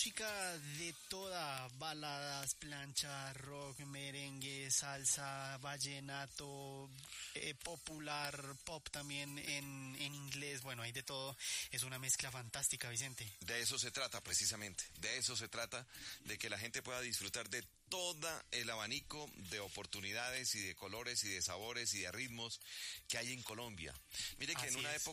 música de toda, baladas, plancha, rock, merengue, salsa, vallenato, popular, pop también en inglés, bueno, hay de todo, es una mezcla fantástica, Vicente. De eso se trata precisamente, de eso se trata, de que la gente pueda disfrutar de todo el abanico de oportunidades y de colores y de sabores y de ritmos que hay en Colombia. Mire que en una época